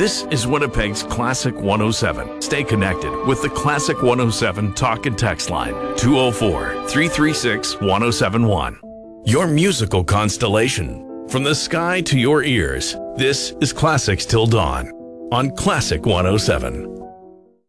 This is Winnipeg's Classic 107. Stay connected with the Classic 107 talk and text line, 204-336-1071. Your musical constellation. From the sky to your ears, this is Classics Till Dawn on Classic 107.